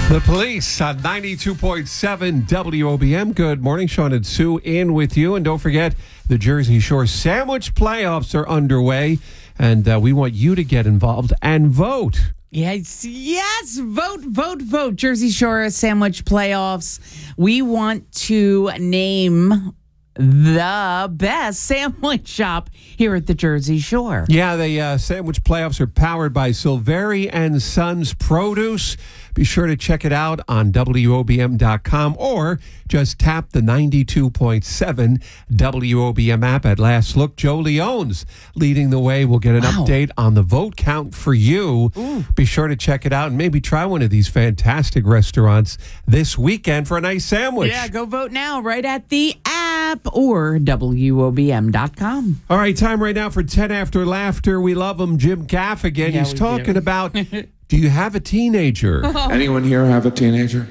The Police on 92.7 WOBM. Good morning. Sean and Sue in with you. And don't forget, the Jersey Shore Sandwich Playoffs are underway. And we want you to get involved and vote. Yes. Vote. Jersey Shore Sandwich Playoffs. We want to name the best sandwich shop here at the Jersey Shore. Yeah, the Sandwich Playoffs are powered by Silveri and Sons Produce. Be sure to check it out on WOBM.com or just tap the 92.7 WOBM app. At last look, Joe Leone's leading the way. We'll get an update on the vote count for you. Ooh. Be sure to check it out and maybe try one of these fantastic restaurants this weekend for a nice sandwich. Yeah, go vote now right at the app or WOBM.com. All right, time right now for 10 After Laughter. We love him, Jim Gaffigan. He's talking about... Do you have a teenager? Anyone here have a teenager?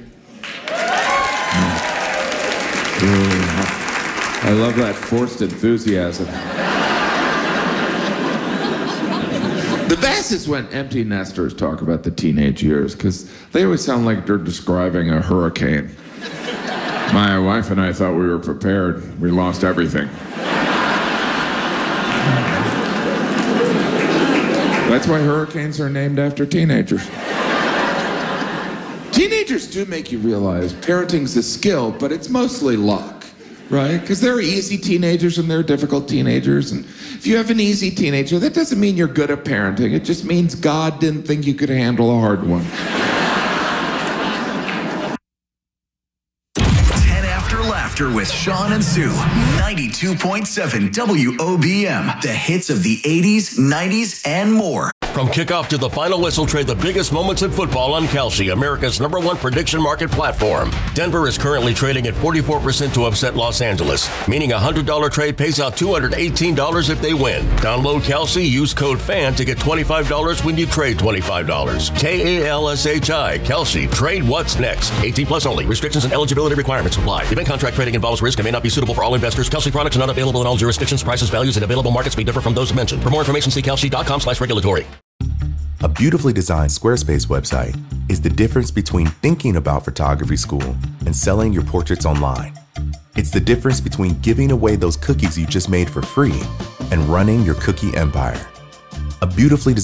I love that forced enthusiasm. The best is when empty nesters talk about the teenage years, because they always sound like they're describing a hurricane. My wife and I thought we were prepared. We lost everything. That's why hurricanes are named after teenagers. Teenagers do make you realize parenting's a skill, but it's mostly luck, right? Because there are easy teenagers and there are difficult teenagers. And if you have an easy teenager, that doesn't mean you're good at parenting. It just means God didn't think you could handle a hard one. 10 After Laughter with Sean and Sue. 92.7 WOBM. The hits of the 80s, 90s, and more. From kickoff to the final whistle, trade the biggest moments in football on Kalshi, America's #1 prediction market platform. Denver is currently trading at 44% to upset Los Angeles, meaning a $100 trade pays out $218 if they win. Download Kalshi, use code FAN to get $25 when you trade $25. KALSHI, Kalshi, trade what's next. 18 plus only. Restrictions and eligibility requirements apply. Event contract trading involves risk and may not be suitable for all investors. Kalshi products are not available in all jurisdictions. Prices, values, and available markets may differ from those mentioned. For more information, see kalshi.com/regulatory. A beautifully designed Squarespace website is the difference between thinking about photography school and selling your portraits online. It's the difference between giving away those cookies you just made for free and running your cookie empire. A beautifully